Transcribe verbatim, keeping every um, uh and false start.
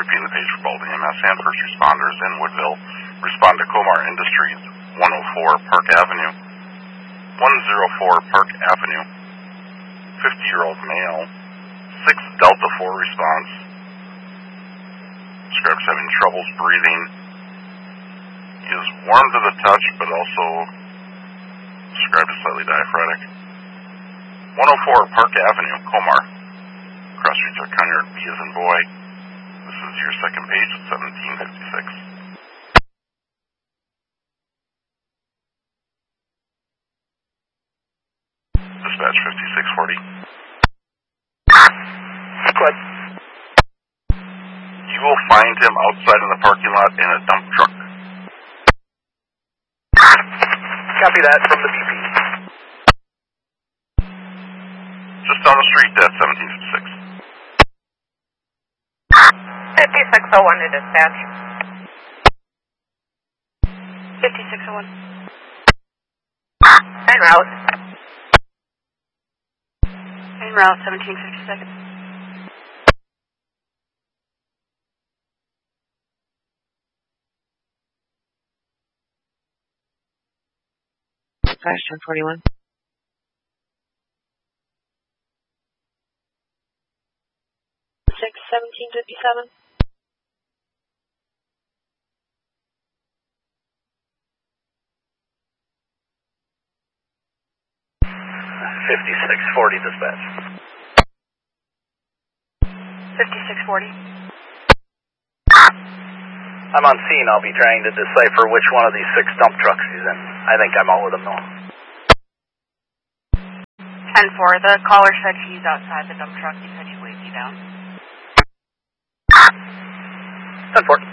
repeating the page for Baldwin E M S and first responders in Woodville. Respond to Comar Industries, one oh four Park Avenue. one oh four Park Avenue. fifty-year-old male. six Delta four response. Describes having troubles breathing. He is warm to the touch, but also described as slightly diaphoretic. one oh four Park Avenue, Comar. Cross streets are Conyard, B as in boy. This is your second page at seventeen fifty-six. Dispatch fifty-six forty. Good. You will find him outside in the parking lot in a dump truck. Copy that from the B P. Just down the street at seventeen fifty-six. fifty-six oh one to dispatch. fifty-six oh one. En route. En route, seventeen fifty-six. Dispatch ten forty-one. six seventeen fifty-seven. fifty-six forty dispatch. fifty-six forty. I'm on scene. I'll be trying to decipher which one of these six dump trucks he's in. I think I'm all with him now. ten four. The caller said he's outside the dump truck. He said he'd wave you down. ten four.